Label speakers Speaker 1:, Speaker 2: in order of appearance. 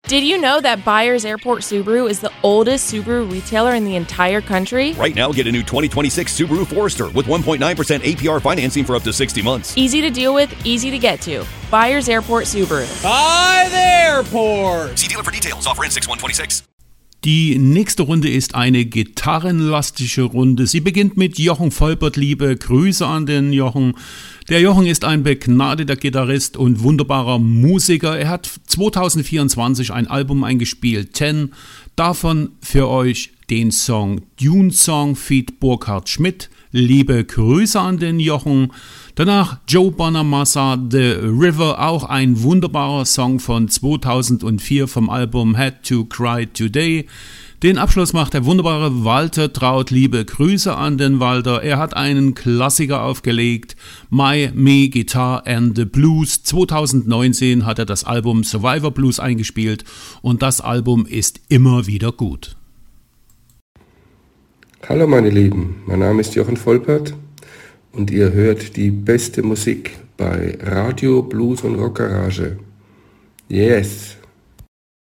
Speaker 1: Did you know that Byers Airport Subaru is the oldest Subaru retailer in the entire country?
Speaker 2: Right now, get a new 2026 Subaru Forester with 1.9% APR financing for up to 60 months.
Speaker 1: Easy to deal with, easy to get to. Byers Airport Subaru.
Speaker 3: By the airport!
Speaker 2: See dealer for details. Offer ends 6/126.
Speaker 4: Die nächste Runde ist eine gitarrenlastige Runde. Sie beginnt mit Jochen Volpert. Liebe Grüße an den Jochen. Der Jochen ist ein begnadeter Gitarrist und wunderbarer Musiker. Er hat 2024 ein Album eingespielt, 10. Davon für euch den Song Dune Song feat. Burkhard Schmidt. Liebe Grüße an den Jochen. Danach Joe Bonamassa, The River, auch ein wunderbarer Song von 2004 vom Album Had to Cry Today. Den Abschluss macht der wunderbare Walter Traut. Liebe Grüße an den Walter. Er hat einen Klassiker aufgelegt, My, Me, Guitar and the Blues. 2019 hat er das Album Survivor Blues eingespielt und das Album ist immer wieder gut.
Speaker 5: Hallo meine Lieben, mein Name ist Jochen Volpert und ihr hört die beste Musik bei Radio Blues und Rock Garage. Yes!